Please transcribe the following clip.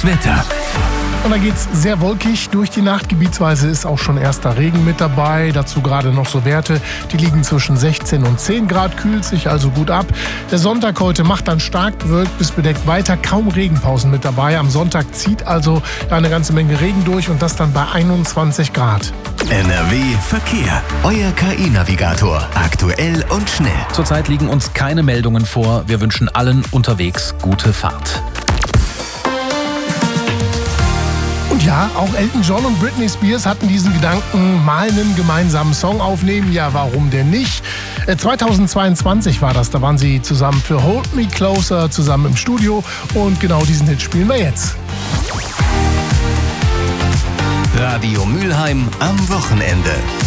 Das Wetter. Und dann geht's sehr wolkig durch die Nacht. Gebietsweise ist auch schon erster Regen mit dabei. Dazu gerade noch so Werte, die liegen zwischen 16 und 10 Grad, kühlt sich also gut ab. Der Sonntag heute macht dann stark bewölkt bis bedeckt weiter, kaum Regenpausen mit dabei. Am Sonntag zieht also eine ganze Menge Regen durch und das dann bei 21 Grad. NRW Verkehr. Euer KI-Navigator. Aktuell und schnell. Zurzeit liegen uns keine Meldungen vor. Wir wünschen allen unterwegs gute Fahrt. Und ja, auch Elton John und Britney Spears hatten diesen Gedanken, mal einen gemeinsamen Song aufnehmen. Ja, warum denn nicht? 2022 war das, da waren sie zusammen für Hold Me Closer zusammen im Studio und genau diesen Hit spielen wir jetzt. Radio Mülheim am Wochenende.